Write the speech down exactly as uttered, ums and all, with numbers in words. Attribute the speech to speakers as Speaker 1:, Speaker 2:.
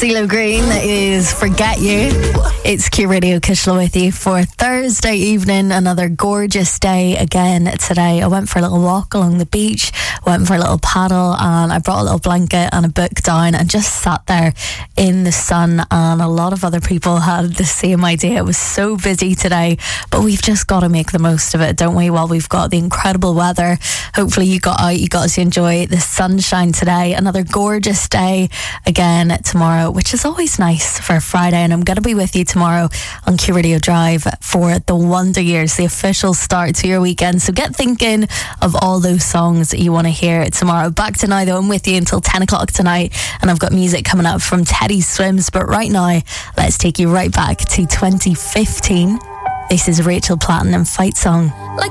Speaker 1: CeeLo Green is Forget You. It's Q Radio Kishla with you for Thursday evening. Another gorgeous day again today. I went for a little walk along the beach, went for a little paddle, and I brought a little blanket and a book down and just sat there in the sun. And a lot of other people had the same idea. It was so busy today, but we've just got to make the most of it, don't we? While we've got the incredible weather. Hopefully you got out, you got to enjoy the sunshine today. Another gorgeous day again tomorrow, which is always nice for a Friday. And I'm going to be with you tomorrow on Q Radio Drive for the Wonder Years, the official start to your weekend. So get thinking of all those songs that you want to hear tomorrow. Back to now though, I'm with you until ten o'clock tonight, and I've got music coming up from Teddy Swims. But right now, let's take you right back to twenty fifteen. This is Rachel Platten and Fight Song.
Speaker 2: Like